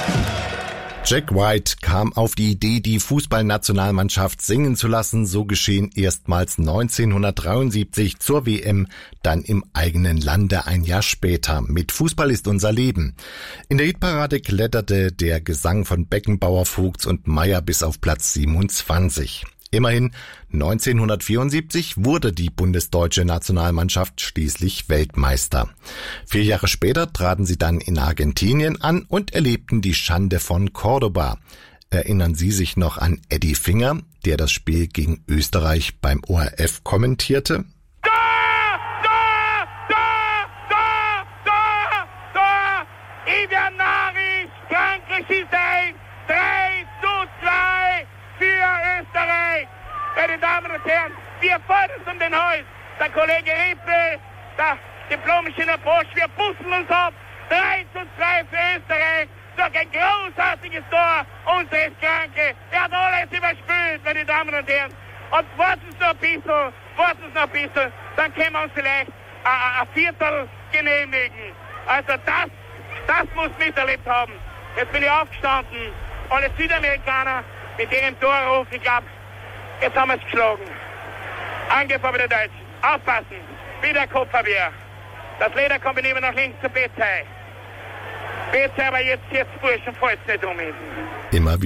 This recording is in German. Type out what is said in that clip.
Jack White kam auf die Idee, die Fußballnationalmannschaft singen zu lassen. So geschehen erstmals 1973 zur WM, dann im eigenen Lande ein Jahr später. Mit Fußball ist unser Leben. In der Hitparade kletterte der Gesang von Beckenbauer, Vogts und Meyer bis auf Platz 27. Immerhin 1974 wurde die bundesdeutsche Nationalmannschaft schließlich Weltmeister. 4 Jahre später traten sie dann in Argentinien an und erlebten die Schande von Cordoba. Erinnern Sie sich noch an Eddie Finger, der das Spiel gegen Österreich beim ORF kommentierte? Ivianari, Frankreich ist 3:2 für Österreich. Meine Damen und Herren, wir fordern es um den Hals. Der Kollege Rippel, der Diplom-Ingenieur Bosch, wir bussen uns ab. 3:2 für Österreich. Durch ein großartiges Tor unseres Kranke. Er hat alles überspült, meine Damen und Herren. Und warten Sie noch ein bisschen, dann können wir uns vielleicht ein Viertel genehmigen. Also das muss miterlebt haben. Jetzt bin ich aufgestanden. Alle Südamerikaner mit ihrem Tor rufen, ich glaube, jetzt haben wir es geschlagen. Angriff aber der Deutschen. Aufpassen. Wieder Kopfabwehr. Das Leder kommt immer nach links zu Betzey. Betzey, aber jetzt Burschen, falls nicht um ihn. Immer